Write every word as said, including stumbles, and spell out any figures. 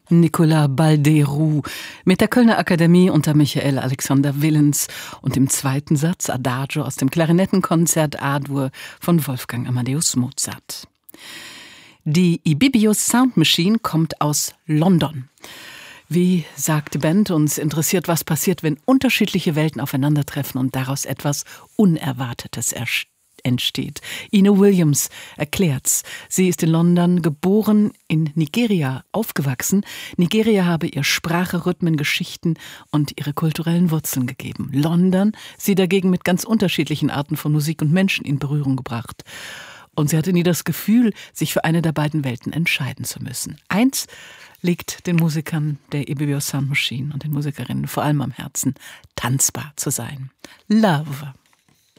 Nicolas Balderoux mit der Kölner Akademie unter Michael Alexander Willens und im zweiten Satz Adagio aus dem Klarinettenkonzert A-Dur von Wolfgang Amadeus Mozart. Die Ibibius Sound Machine kommt aus London. Wie sagt die Band, uns interessiert, was passiert, wenn unterschiedliche Welten aufeinandertreffen und daraus etwas Unerwartetes entsteht. entsteht. Ina Williams erklärt's. Sie ist in London geboren, in Nigeria aufgewachsen. Nigeria habe ihr Sprache, Rhythmen, Geschichten und ihre kulturellen Wurzeln gegeben. London sie dagegen mit ganz unterschiedlichen Arten von Musik und Menschen in Berührung gebracht. Und sie hatte nie das Gefühl, sich für eine der beiden Welten entscheiden zu müssen. Eins liegt den Musikern der Ibibius Sound Machine und den Musikerinnen vor allem am Herzen, tanzbar zu sein. Love.